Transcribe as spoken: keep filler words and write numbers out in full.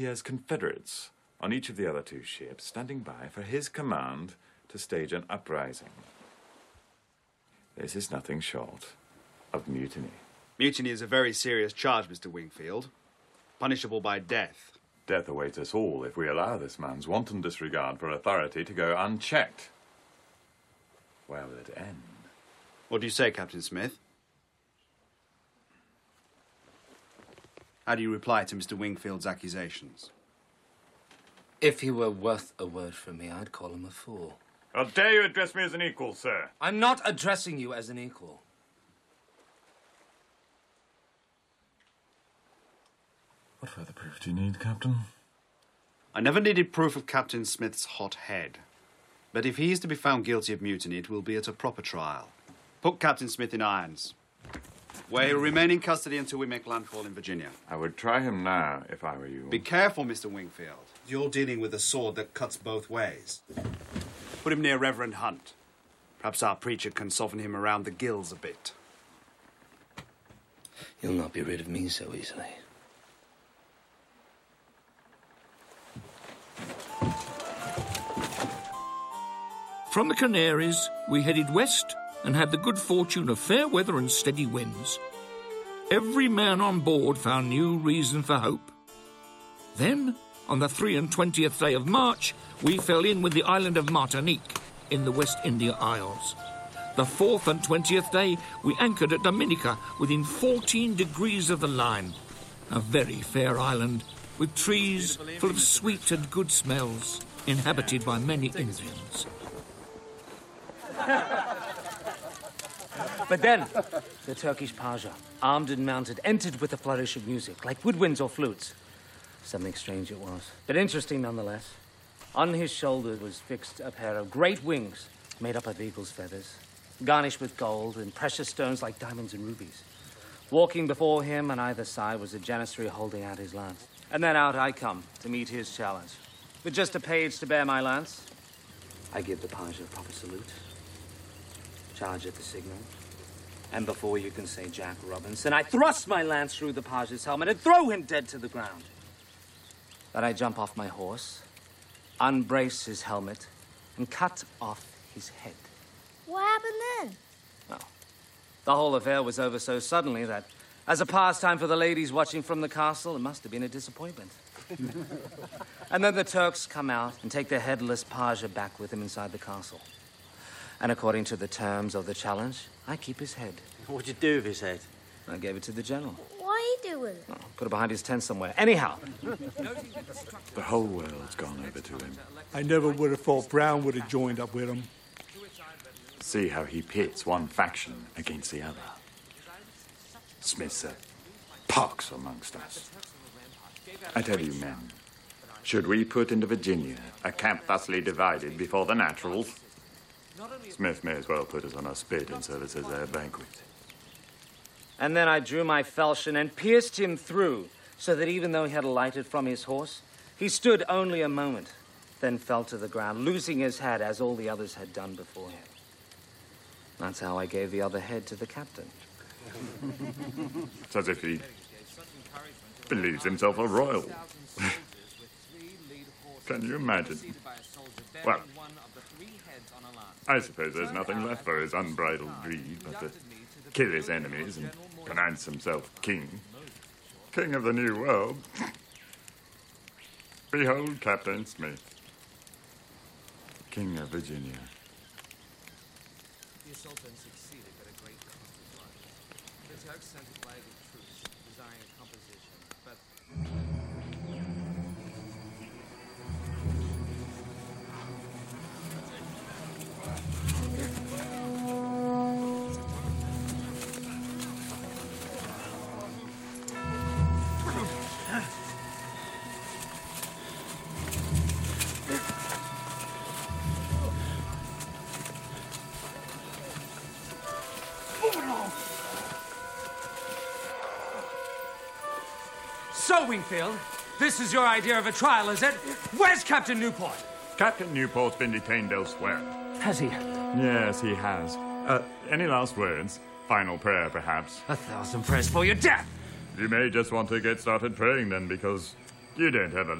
He has confederates on each of the other two ships standing by for his command to stage an uprising. This is nothing short of mutiny. Mutiny is a very serious charge, Mister Wingfield. Punishable by death. Death awaits us all if we allow this man's wanton disregard for authority to go unchecked. Where will it end? What do you say, Captain Smith? How do you reply to Mister Wingfield's accusations? If he were worth a word from me, I'd call him a fool. How dare you address me as an equal, sir? I'm not addressing you as an equal. What further proof do you need, Captain? I never needed proof of Captain Smith's hot head. But if he is to be found guilty of mutiny, it will be at a proper trial. Put Captain Smith in irons, where he'll remain in custody until we make landfall in Virginia. I would try him now, if I were you. Be careful, Mister Wingfield. You're dealing with a sword that cuts both ways. Put him near Reverend Hunt. Perhaps our preacher can soften him around the gills a bit. You'll not be rid of me so easily. From the Canaries, we headed west and had the good fortune of fair weather and steady winds. Every man on board found new reason for hope. Then, on the three and twentieth day of March, we fell in with the island of Martinique in the West India Isles. The fourth and twentieth day, we anchored at Dominica within fourteen degrees of the line. A very fair island, with trees full of sweet and good smells, inhabited by many Indians. But then, the Turkish Pasha, armed and mounted, entered with a flourish of music, like woodwinds or flutes. Something strange it was, but interesting nonetheless. On his shoulder was fixed a pair of great wings made up of eagle's feathers, garnished with gold and precious stones like diamonds and rubies. Walking before him on either side was a janissary holding out his lance. And then out I come to meet his challenge. With just a page to bear my lance, I give the Pasha a proper salute, charge at the signal, and before you can say Jack Robinson, I thrust my lance through the Pasha's helmet and throw him dead to the ground. Then I jump off my horse, unbrace his helmet, and cut off his head. What happened then? Well, the whole affair was over so suddenly that, as a pastime for the ladies watching from the castle, it must have been a disappointment. And then the Turks come out and take their headless Pasha back with him inside the castle. And according to the terms of the challenge, I keep his head. What'd you do with his head? I gave it to the general. What do you do with it? Oh, put it behind his tent somewhere. Anyhow. The whole world's gone over to him. I never would have thought Brown would have joined up with him. See how he pits one faction against the other. Smith's a pox amongst us. I tell you, men, should we put into Virginia a camp thusly divided before the naturals, Smith may as well put us on a spit and serve us as their banquet. And then I drew my falchion and pierced him through, so that even though he had alighted from his horse, he stood only a moment, then fell to the ground, losing his head as all the others had done before him. That's how I gave the other head to the captain. It's as if he believes himself a royal. Can you imagine? Well, I suppose there's nothing left for his unbridled greed but to kill his enemies and pronounce himself king. King of the New World. Behold Captain Smith, King of Virginia. The assault then succeeded at a great cost of life. The Turks sent a flag of truce, desiring a composition, but... So, Wingfield, this is your idea of a trial, is it? Where's Captain Newport? Captain Newport's been detained elsewhere. Has he? Yes, he has. Uh, any last words? Final prayer, perhaps? A thousand prayers for your death! You may just want to get started praying then, because You don't have a